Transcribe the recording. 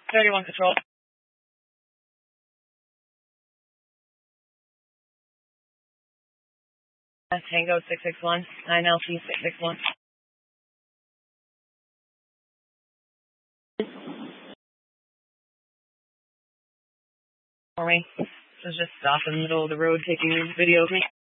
31 control. Tango 661, 9LT 661. For me. So just stop in the middle of the road taking video of me.